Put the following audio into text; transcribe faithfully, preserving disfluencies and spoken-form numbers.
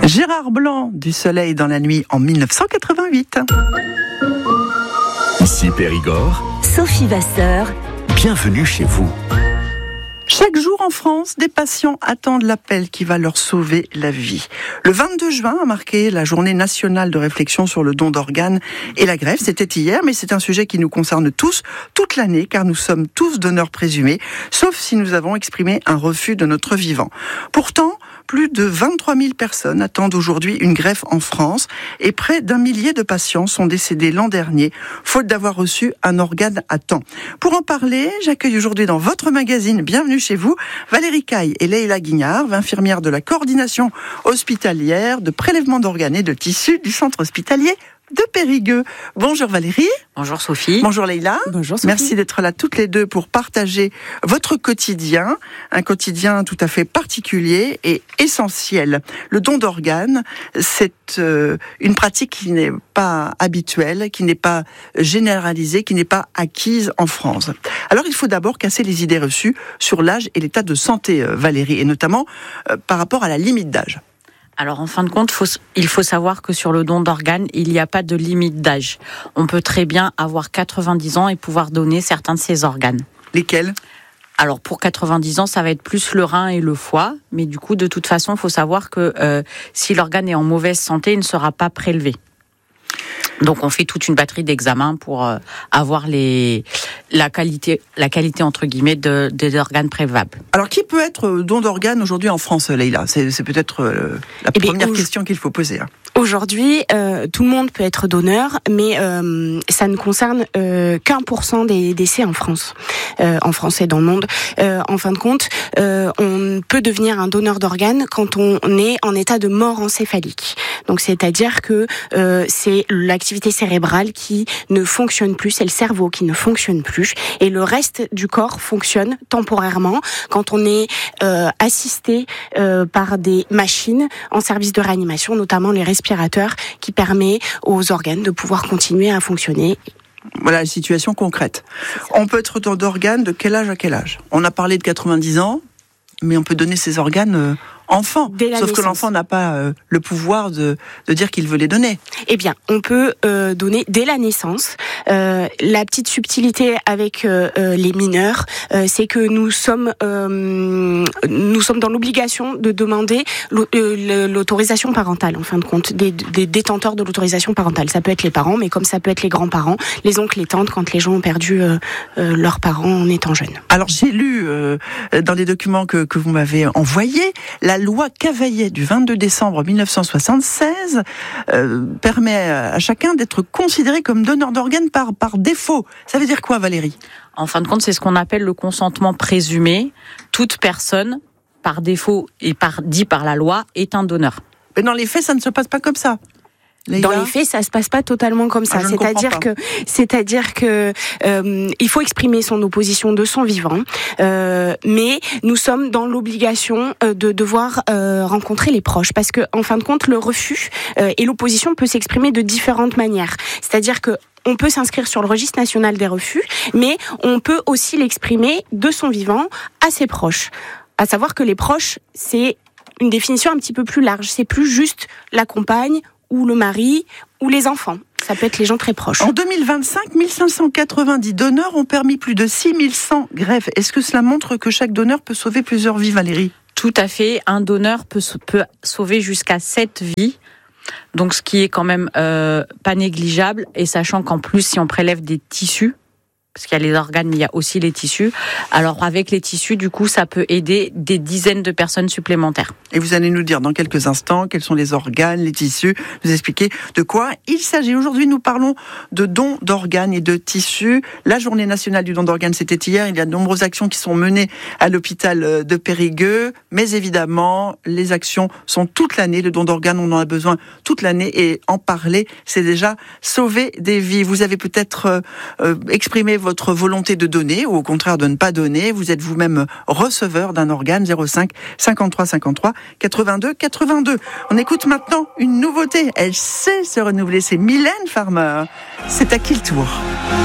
Gérard Blanc, du Soleil dans la nuit en mille neuf cent quatre-vingt-huit. Ici Périgord, Sophie Vasseur, bienvenue chez vous. Chaque jour en France, des patients attendent l'appel qui va leur sauver la vie. Le vingt-deux juin a marqué la journée nationale de réflexion sur le don d'organes et la greffe. C'était hier, mais c'est un sujet qui nous concerne tous, toute l'année, car nous sommes tous donneurs présumés, sauf si nous avons exprimé un refus de notre vivant. Pourtant, plus de vingt-trois mille personnes attendent aujourd'hui une greffe en France et près d'un millier de patients sont décédés l'an dernier, faute d'avoir reçu un organe à temps. Pour en parler, j'accueille aujourd'hui dans votre magazine, bienvenue chez vous, Valérie Caille et Leïla Guignard, infirmières de la coordination hospitalière de prélèvement d'organes et de tissus du centre hospitalier de Périgueux. Bonjour Valérie. Bonjour Sophie. Bonjour Leïla. Bonjour Sophie. Merci d'être là toutes les deux pour partager votre quotidien, un quotidien tout à fait particulier et essentiel. Le don d'organes, c'est euh, une pratique qui n'est pas habituelle, qui n'est pas généralisée, qui n'est pas acquise en France. Alors il faut d'abord casser les idées reçues sur l'âge et l'état de santé, euh, Valérie, et notamment euh, par rapport à la limite d'âge. Alors en fin de compte, faut, il faut savoir que sur le don d'organes, il n'y a pas de limite d'âge. On peut très bien avoir quatre-vingt-dix ans et pouvoir donner certains de ses organes. Lesquels ? Alors pour quatre-vingt-dix ans, ça va être plus le rein et le foie, mais du coup, de toute façon, il faut savoir que euh, si l'organe est en mauvaise santé, il ne sera pas prélevé. Donc on fait toute une batterie d'examens pour euh, avoir les la qualité la qualité entre guillemets de, des organes prélevables. Alors qui peut être don d'organes aujourd'hui en France, Leïla ? C'est, c'est peut-être euh, la eh première bien, question qu'il faut poser. Hein. Aujourd'hui, euh, tout le monde peut être donneur, mais euh, ça ne concerne euh, qu'un pour cent des décès en France, euh, en France et dans le monde. Euh, en fin de compte, euh, on peut devenir un donneur d'organes quand on est en état de mort encéphalique. Donc c'est-à-dire que euh, c'est l'activité cérébrale qui ne fonctionne plus, c'est le cerveau qui ne fonctionne plus, et le reste du corps fonctionne temporairement quand on est euh, assisté euh, par des machines en service de réanimation, notamment les respirateurs, qui permet aux organes de pouvoir continuer à fonctionner. Voilà la situation concrète. On peut être don d'organes de quel âge à quel âge ? On a parlé de quatre-vingt-dix ans, mais on peut donner ses organes euh, enfant, sauf naissance. que l'enfant n'a pas euh, le pouvoir de, de dire qu'il veut les donner. Eh bien, on peut euh, donner dès la naissance. Euh, la petite subtilité avec euh, euh, les mineurs, euh, c'est que nous sommes euh, nous sommes dans l'obligation de demander l'autorisation parentale, en fin de compte, des, des détenteurs de l'autorisation parentale. Ça peut être les parents, mais comme ça peut être les grands-parents, les oncles, les tantes, quand les gens ont perdu euh, euh, leurs parents en étant jeunes. Alors j'ai lu euh, dans les documents que, que vous m'avez envoyés, la loi Cavaillet du vingt-deux décembre mille neuf cent soixante-seize euh, permet à chacun d'être considéré comme donneur d'organes par, par défaut. Ça veut dire quoi, Valérie ? En fin de compte, c'est ce qu'on appelle le consentement présumé. Toute personne, par défaut et par dit par la loi, est un donneur. Mais dans les faits, ça ne se passe pas comme ça. Les Dans gars, les faits, ça se passe pas totalement comme ça. Ah, c'est-à-dire que, c'est-à-dire que, euh, il faut exprimer son opposition de son vivant, euh, mais nous sommes dans l'obligation euh, de devoir euh, rencontrer les proches, parce que, en fin de compte, le refus euh, et l'opposition peut s'exprimer de différentes manières. C'est-à-dire que on peut s'inscrire sur le registre national des refus, mais on peut aussi l'exprimer de son vivant à ses proches. À savoir que les proches, c'est une définition un petit peu plus large. C'est plus juste la compagne ou le mari, ou les enfants. Ça peut être les gens très proches. En deux mille vingt-cinq, mille cinq cent quatre-vingt-dix donneurs ont permis plus de six mille cent greffes. Est-ce que cela montre que chaque donneur peut sauver plusieurs vies, Valérie ? Tout à fait. Un donneur peut, peut sauver jusqu'à sept vies. Donc ce qui est quand même euh, pas négligeable. Et sachant qu'en plus, si on prélève des tissus, parce qu'il y a les organes, mais il y a aussi les tissus. Alors avec les tissus, du coup, ça peut aider des dizaines de personnes supplémentaires. Et vous allez nous dire dans quelques instants quels sont les organes, les tissus, nous expliquer de quoi il s'agit. Aujourd'hui, nous parlons de dons d'organes et de tissus. La journée nationale du don d'organes, c'était hier. Il y a de nombreuses actions qui sont menées à l'hôpital de Périgueux. Mais évidemment, les actions sont toute l'année. Le don d'organes, on en a besoin toute l'année. Et en parler, c'est déjà sauver des vies. Vous avez peut-être euh, exprimé votre volonté de donner ou au contraire de ne pas donner. Vous êtes vous-même receveur d'un organe. Zéro cinq cinquante-trois cinquante-trois quatre-vingt-deux quatre-vingt-deux. On écoute maintenant une nouveauté. Elle sait se renouveler. C'est Mylène Farmer. C'est à qui le tour ?